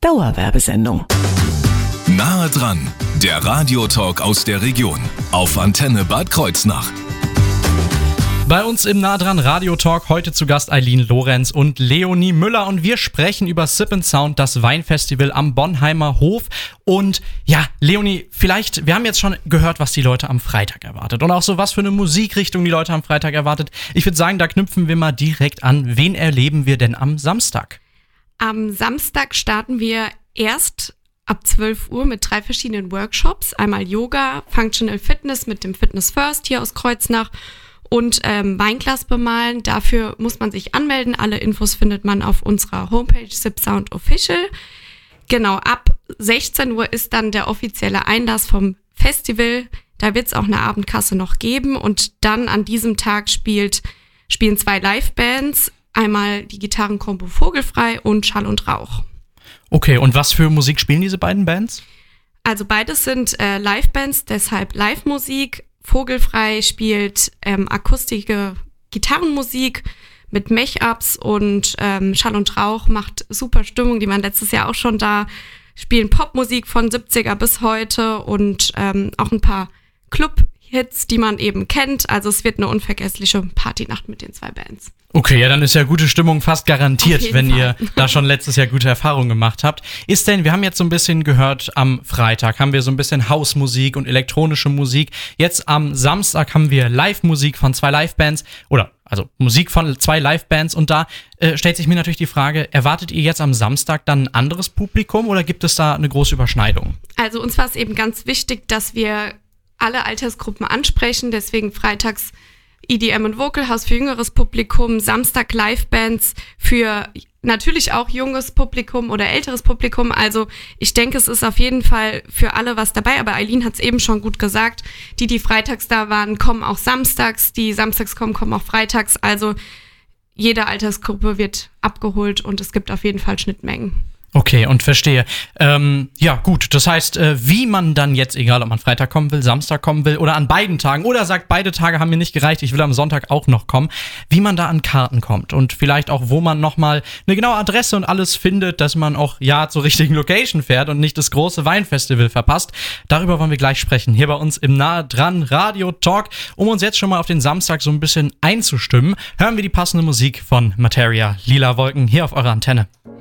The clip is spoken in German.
Dauerwerbesendung. Nahe dran, der Radiotalk aus der Region auf Antenne Bad Kreuznach. Bei uns im Nah dran Radiotalk heute zu Gast Eileen Lorenz und Leonie Müller und wir sprechen über Sip & Sound, das Weinfestival am Bonheimer Hof. Und ja, Leonie, vielleicht, wir haben jetzt schon gehört, was die Leute am Freitag erwartet und auch so, was für eine Musikrichtung die Leute am Freitag erwartet. Ich würde sagen, da knüpfen wir mal direkt an. Wen erleben wir denn am Samstag? Am Samstag starten wir erst ab 12 Uhr mit 3 verschiedenen Workshops. Einmal Yoga, Functional Fitness mit dem Fitness First hier aus Kreuznach und Weinglas bemalen. Dafür muss man sich anmelden. Alle Infos findet man auf unserer Homepage Sip Sound Official. Genau, ab 16 Uhr ist dann der offizielle Einlass vom Festival. Da wird es auch eine Abendkasse noch geben. Und dann an diesem Tag spielen 2 Livebands. Einmal die Gitarrenkombo Vogelfrei und Schall und Rauch. Okay, und was für Musik spielen diese beiden Bands? Also beides sind Livebands, deshalb Live-Musik. Vogelfrei spielt akustische Gitarrenmusik mit Mech-Ups und Schall und Rauch macht super Stimmung. Die waren letztes Jahr auch schon da, spielen Popmusik von 70er bis heute und auch ein paar Club-Hits, die man eben kennt. Also es wird eine unvergessliche Partynacht mit den 2 Bands. Okay, ja, dann ist ja gute Stimmung fast garantiert, wenn Fall. ihr da schon letztes Jahr gute Erfahrungen gemacht habt. Ist denn, wir haben jetzt so ein bisschen gehört, am Freitag haben wir so ein bisschen Hausmusik und elektronische Musik. Jetzt am Samstag haben wir Live-Musik von 2 Livebands also Musik von 2 Livebands und da stellt sich mir natürlich die Frage, erwartet ihr jetzt am Samstag dann ein anderes Publikum oder gibt es da eine große Überschneidung? Also uns war es eben ganz wichtig, dass wir alle Altersgruppen ansprechen, deswegen freitags EDM und Vocal House für jüngeres Publikum, Samstag Livebands für natürlich auch junges Publikum oder älteres Publikum. Also ich denke, es ist auf jeden Fall für alle was dabei. Aber Eileen hat es eben schon gut gesagt. Die freitags da waren, kommen auch samstags. Die samstags kommen auch freitags. Also jede Altersgruppe wird abgeholt und es gibt auf jeden Fall Schnittmengen. Okay, und verstehe. Ja, gut, das heißt, wie man dann jetzt, egal ob man Freitag kommen will, Samstag kommen will oder an beiden Tagen oder sagt, beide Tage haben mir nicht gereicht, ich will am Sonntag auch noch kommen, wie man da an Karten kommt und vielleicht auch, wo man nochmal eine genaue Adresse und alles findet, dass man auch, zur richtigen Location fährt und nicht das große Weinfestival verpasst. Darüber wollen wir gleich sprechen, hier bei uns im Nahe dran Radio Talk. Um uns jetzt schon mal auf den Samstag so ein bisschen einzustimmen, hören wir die passende Musik von Materia, Lila Wolken, hier auf eurer Antenne.